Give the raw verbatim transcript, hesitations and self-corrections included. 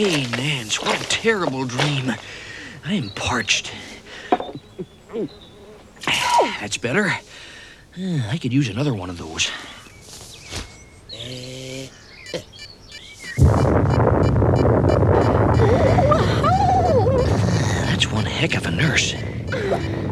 Hey, Nance, what a terrible dream. I am parched. That's better. I could use another one of those.